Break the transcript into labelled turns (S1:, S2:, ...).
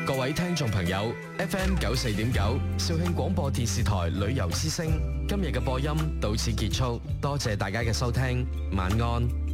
S1: 各位聽眾朋友 ，FM 94.9肇慶廣播電視台旅遊之聲，今日嘅播音到此結束，多謝大家嘅收聽，晚安。